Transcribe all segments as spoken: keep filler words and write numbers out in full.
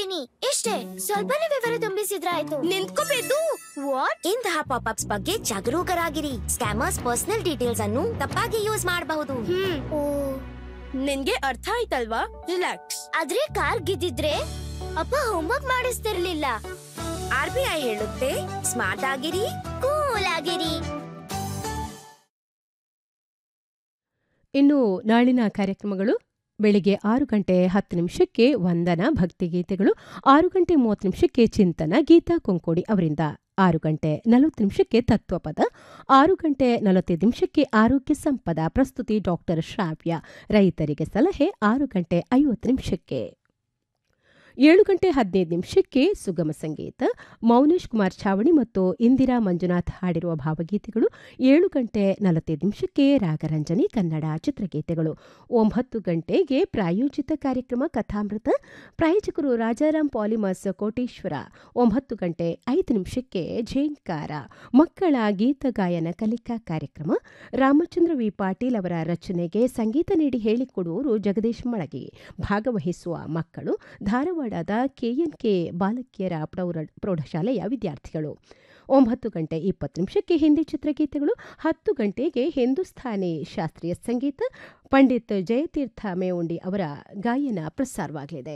ಮಾಡ್ತೀನಿ. ಇಷ್ಟೇ, ಸ್ವಲ್ಪನೇ ವಿವರ ತುಂಬಿಸಿದ್ರಾಯ್ತು. ನಿಂತ್ಕೋಬೇಕು. ವಾಟ್? ಇಂತಹ ಪಾಪ್ಅಪ್ಸ್ ಬಗ್ಗೆ ಜಾಗರೂಕರಾಗಿರಿ. ಸ್ಕ್ಯಾಮರ್ಸ್ ಪರ್ಸನಲ್ ಡೀಟೇಲ್ಸ್ ಅನ್ನು ತಪ್ಪಾಗಿ ಯೂಸ್ ಮಾಡಬಹುದು. ಹ್ಮ್ ಓ ನಿನ್ಗೆ ಅರ್ಥ ಆಯ್ತಲ್ವಾ? ರಿಲ್ಯಾಕ್ಸ್. ಆದ್ರೆ ಕಾರ್ ಗಿದ್ದಿದ್ರೆ ಅಪ್ಪ ಹೋಮ್ವರ್ಕ್ ಮಾಡಿಸ್ತಿರ್ಲಿಲ್ಲ. ಆರ್ ಬಿ ಐ ಹೇಳುತ್ತೆ, ಸ್ಮಾರ್ಟ್ ಆಗಿರಿ, ಕೂಲ್ ಆಗಿರಿ. ಇನ್ನು ನಾಳಿನ ಕಾರ್ಯಕ್ರಮಗಳು: ಬೆಳಿಗ್ಗೆ ಆರು ಗಂಟೆ ಹತ್ತು ನಿಮಿಷಕ್ಕೆ ವಂದನ ಭಕ್ತಿಗೀತೆಗಳು, ಆರು ಗಂಟೆ ಮೂವತ್ತು ನಿಮಿಷಕ್ಕೆ ಚಿಂತನ ಗೀತಾ ಕೊಂಕೋಡಿ ಅವರಿಂದ, ಆರು ಗಂಟೆ ನಲವತ್ತು ನಿಮಿಷಕ್ಕೆ ತತ್ವಪದ, ಆರು ಗಂಟೆ ನಲವತ್ತೈದು ನಿಮಿಷಕ್ಕೆ ಆರೋಗ್ಯ ಸಂಪದ ಪ್ರಸ್ತುತಿ ಡಾಕ್ಟರ್ ಶ್ರಾವ್ಯ, ರೈತರಿಗೆ ಸಲಹೆ ಆರು ಗಂಟೆ ಐವತ್ತು ನಿಮಿಷಕ್ಕೆ. ಏಳು ಗಂಟೆ ಹದಿನೈದು ನಿಮಿಷಕ್ಕೆ ಸುಗಮ ಸಂಗೀತ, ಮೌನೇಶ್ ಕುಮಾರ್ ಛಾವಣಿ ಮತ್ತು ಇಂದಿರಾ ಮಂಜುನಾಥ್ ಹಾಡಿರುವ ಭಾವಗೀತೆಗಳು. ಏಳು ಗಂಟೆ ನಲವತ್ತೈದು ನಿಮಿಷಕ್ಕೆ ರಾಗರಂಜನಿ ಕನ್ನಡ ಚಿತ್ರಗೀತೆಗಳು. ಒಂಬತ್ತು ಗಂಟೆಗೆ ಪ್ರಾಯೋಜಿತ ಕಾರ್ಯಕ್ರಮ ಕಥಾಮೃತ, ಪ್ರಾಯೋಜಕರು ರಾಜಾರಾಮ್ ಪಾಲಿಮರ್ಸ್ ಕೋಟೇಶ್ವರ. ಒಂಬತ್ತು ಗಂಟೆ ಐದು ನಿಮಿಷಕ್ಕೆ ಝೇಂಕಾರ ಮಕ್ಕಳ ಗೀತ ಗಾಯನ ಕಲಿಕಾ ಕಾರ್ಯಕ್ರಮ. ರಾಮಚಂದ್ರ ವಿ ಪಾಟೀಲ್ ಅವರ ರಚನೆಗೆ ಸಂಗೀತ ನೀಡಿ ಹೇಳಿಕೊಡುವವರು ಜಗದೀಶ್ ಮಳಗಿ. ಭಾಗವಹಿಸುವ ಮಕ್ಕಳು ಧಾರವಾಡದ ಕೆಎನ್ಕೆ ಬಾಲಕಿಯರ ಪ್ರೌಢ ಪ್ರೌಢಶಾಲೆಯ ವಿದ್ಯಾರ್ಥಿಗಳು. ಒಂಬತ್ತು ಗಂಟೆ ಇಪ್ಪತ್ತು ನಿಮಿಷಕ್ಕೆ ಹಿಂದಿ ಚಿತ್ರಗೀತೆಗಳು. ಹತ್ತು ಗಂಟೆಗೆ ಹಿಂದೂಸ್ಥಾನಿ ಶಾಸ್ತ್ರೀಯ ಸಂಗೀತ, ಪಂಡಿತ್ ಜಯತೀರ್ಥ ಮೇವುಂಡಿ ಅವರ ಗಾಯನ ಪ್ರಸಾರವಾಗಲಿದೆ.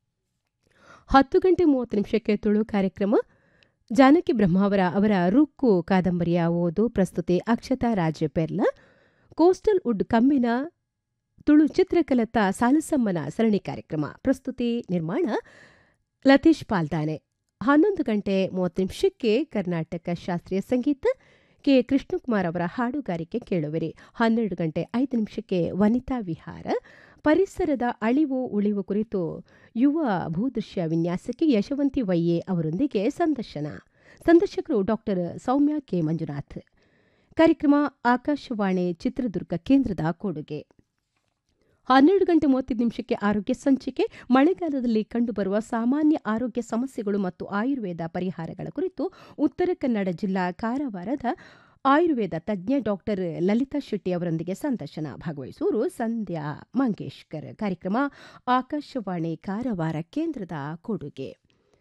ಹತ್ತು ಗಂಟೆ ಮೂವತ್ತು ನಿಮಿಷಕ್ಕೆ ತುಳು ಕಾರ್ಯಕ್ರಮ. ಜಾನಕಿ ಬ್ರಹ್ಮಾವರ ಅವರ ರುಕ್ಕು ಕಾದಂಬರಿಯ ಓದು, ಪ್ರಸ್ತುತಿ ಅಕ್ಷತಾ ರಾಜ ಪೆರ್ಲ. ಕೋಸ್ಟಲ್ ವುಡ್ ಕಮ್ಮಿನ ತುಳು ಚಿತ್ರಕಲತ ಸಾಲಸಮ್ಮನ ಸರಣಿ ಕಾರ್ಯಕ್ರಮ, ಪ್ರಸ್ತುತಿ ನಿರ್ಮಾಣ ಲತೀಶ್ ಪಾಲ್ದಾನೆ. ಹನ್ನೊಂದು ಗಂಟೆ ಮೂವತ್ತು ನಿಮಿಷಕ್ಕೆ ಕರ್ನಾಟಕ ಶಾಸ್ತ್ರೀಯ ಸಂಗೀತ, ಕೆ ಕೃಷ್ಣಕುಮಾರ್ ಅವರ ಹಾಡುಗಾರಿಕೆ ಕೇಳುವಿರಿ. ಹನ್ನೆರಡು ಗಂಟೆ ಐದು ನಿಮಿಷಕ್ಕೆ ವನಿತಾ ವಿಹಾರ, ಪರಿಸರದ ಅಳಿವು ಉಳಿವು ಕುರಿತು ಯುವ ಭೂದೃಶ್ಯ ವಿನ್ಯಾಸಕಿ ಯಶವಂತಿ ವೈಯೆ ಅವರೊಂದಿಗೆ ಸಂದರ್ಶನ. ಸಂದರ್ಶಕರು ಡಾಕ್ಟರ್ ಸೌಮ್ಯ ಕೆ ಮಂಜುನಾಥ್. ಕಾರ್ಯಕ್ರಮ ಆಕಾಶವಾಣಿ ಚಿತ್ರದುರ್ಗ ಕೇಂದ್ರದ ಕೊಡುಗೆ. ಹನ್ನೆರಡು ಗಂಟೆ ಮೂವತ್ತೈದು ನಿಮಿಷಕ್ಕೆ ಆರೋಗ್ಯ ಸಂಚಿಕೆ, ಮಳೆಗಾಲದಲ್ಲಿ ಕಂಡುಬರುವ ಸಾಮಾನ್ಯ ಆರೋಗ್ಯ ಸಮಸ್ಯೆಗಳು ಮತ್ತು ಆಯುರ್ವೇದ ಪರಿಹಾರಗಳ ಕುರಿತು ಉತ್ತರ ಕನ್ನಡ ಜಿಲ್ಲಾ ಕಾರವಾರದ ಆಯುರ್ವೇದ ತಜ್ಞ ಡಾಕ್ಟರ್ ಲಲಿತಾ ಶೆಟ್ಟಿ ಅವರೊಂದಿಗೆ ಸಂದರ್ಶನ. ಭಾಗವಹಿಸುವರು ಸಂಧ್ಯಾ ಮಂಗೇಶ್ಕರ್. ಕಾರ್ಯಕ್ರಮ ಆಕಾಶವಾಣಿ ಕಾರವಾರ ಕೇಂದ್ರದ ಕೊಡುಗೆ.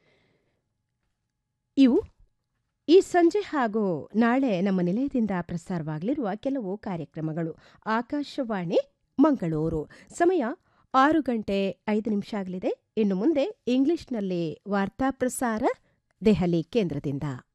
ಇವು ಈ ಸಂಜೆ ಹಾಗೂ ನಾಳೆ ನಮ್ಮ ನಿಲಯದಿಂದ ಪ್ರಸಾರವಾಗಲಿರುವ ಕೆಲವು ಕಾರ್ಯಕ್ರಮಗಳು. ಆಕಾಶವಾಣಿ ಮಂಗಳೂರು. ಸಮಯ ಆರು ಗಂಟೆ ಐದು ನಿಮಿಷ ಆಗಲಿದೆ. ಇನ್ನು ಮುಂದೆ ಇಂಗ್ಲಿಷ್ನಲ್ಲಿ ವಾರ್ತಾ ಪ್ರಸಾರ ದೆಹಲಿ ಕೇಂದ್ರದಿಂದ.